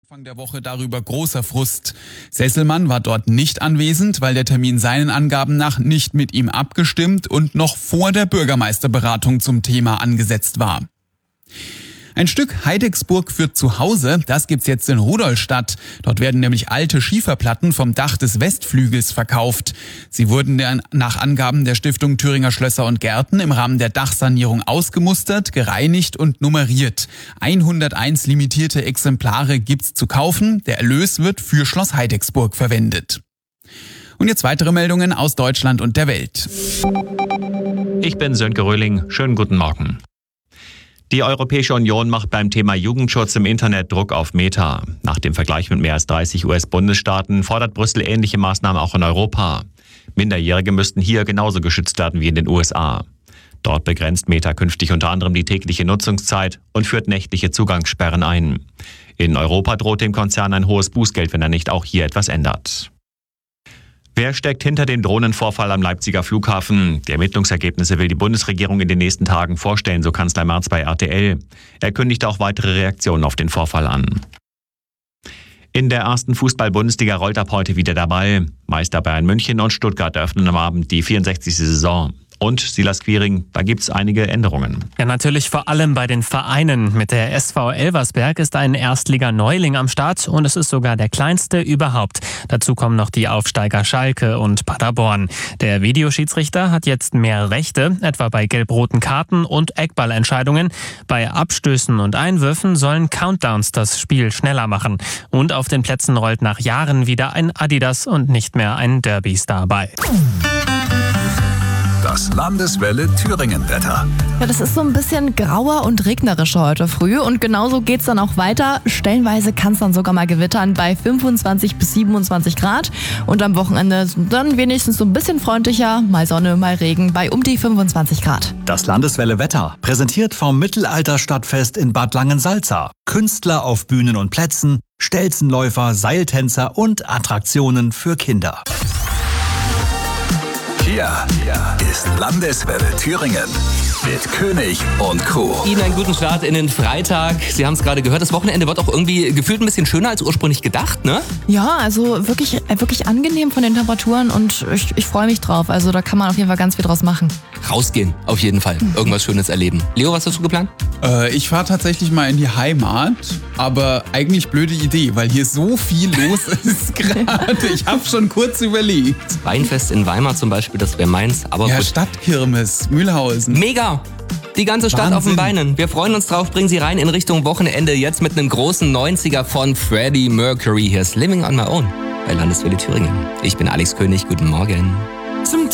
Anfang der Woche darüber großer Frust. Sesselmann war dort nicht anwesend, weil der Termin seinen Angaben nach nicht mit ihm abgestimmt und noch vor der Bürgermeisterberatung zum Thema angesetzt war. Ein Stück Heidecksburg für zu Hause, das gibt's jetzt in Rudolstadt. Dort werden nämlich alte Schieferplatten vom Dach des Westflügels verkauft. Sie wurden nach Angaben der Stiftung Thüringer Schlösser und Gärten im Rahmen der Dachsanierung ausgemustert, gereinigt und nummeriert. 101 limitierte Exemplare gibt's zu kaufen. Der Erlös wird für Schloss Heidecksburg verwendet. Und jetzt weitere Meldungen aus Deutschland und der Welt. Ich bin Sönke Röhling. Schönen guten Morgen. Die Europäische Union macht beim Thema Jugendschutz im Internet Druck auf Meta. Nach dem Vergleich mit mehr als 30 US-Bundesstaaten fordert Brüssel ähnliche Maßnahmen auch in Europa. Minderjährige müssten hier genauso geschützt werden wie in den USA. Dort begrenzt Meta künftig unter anderem die tägliche Nutzungszeit und führt nächtliche Zugangssperren ein. In Europa droht dem Konzern ein hohes Bußgeld, wenn er nicht auch hier etwas ändert. Wer steckt hinter dem Drohnenvorfall am Leipziger Flughafen? Die Ermittlungsergebnisse will die Bundesregierung in den nächsten Tagen vorstellen, so Kanzler Merz bei RTL. Er kündigt auch weitere Reaktionen auf den Vorfall an. In der ersten Fußball-Bundesliga rollt ab heute wieder der Ball. Meister Bayern München und Stuttgart eröffnen am Abend die 64. Saison. Und Silas Quiring, da gibt's einige Änderungen. Ja, natürlich vor allem bei den Vereinen. Mit der SV Elversberg ist ein Erstliga-Neuling am Start und es ist sogar der kleinste überhaupt. Dazu kommen noch die Aufsteiger Schalke und Paderborn. Der Videoschiedsrichter hat jetzt mehr Rechte, etwa bei gelb-roten Karten und Eckballentscheidungen. Bei Abstößen und Einwürfen sollen Countdowns das Spiel schneller machen. Und auf den Plätzen rollt nach Jahren wieder ein Adidas und nicht mehr ein Derby-Star bei. Das Landeswelle Thüringen-Wetter. Ja, das ist so ein bisschen grauer und regnerischer heute früh und genauso geht's dann auch weiter. Stellenweise kann es dann sogar mal gewittern bei 25 bis 27 Grad und am Wochenende dann wenigstens so ein bisschen freundlicher, mal Sonne, mal Regen bei um die 25 Grad. Das Landeswelle Wetter, präsentiert vom Mittelalterstadtfest in Bad Langensalza. Künstler auf Bühnen und Plätzen, Stelzenläufer, Seiltänzer und Attraktionen für Kinder. Hier ist Landeswelle Thüringen mit König und Co. Ihnen einen guten Start in den Freitag. Sie haben es gerade gehört, das Wochenende wird auch irgendwie gefühlt ein bisschen schöner als ursprünglich gedacht, ne? Ja, also wirklich angenehm von den Temperaturen und ich freue mich drauf. Also da kann man auf jeden Fall ganz viel draus machen. Rausgehen, auf jeden Fall. Irgendwas Schönes erleben. Leo, was hast du geplant? Ich fahre tatsächlich mal in die Heimat, aber eigentlich blöde Idee, weil hier so viel los ist gerade. Ich habe schon kurz überlegt. Weinfest in Weimar zum Beispiel, das wäre meins. Aber Ja, gut. Stadtkirmes, Mühlhausen. Mega! Die ganze Stadt Wahnsinn. auf den Beinen. Wir freuen uns drauf, bringen Sie rein in Richtung Wochenende. Jetzt mit einem großen 90er von Freddie Mercury. Hier ist Living on My Own bei Landeswelle Thüringen. Ich bin Alex König, guten Morgen.